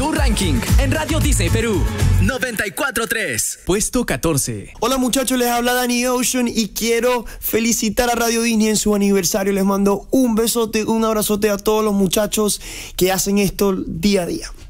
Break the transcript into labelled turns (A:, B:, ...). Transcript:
A: Tu ranking en Radio Disney Perú. 94.3. Puesto 14.
B: Hola muchachos, les habla Danny Ocean y quiero felicitar a Radio Disney en su aniversario. Les mando un besote, un abrazote a todos los muchachos que hacen esto día a día.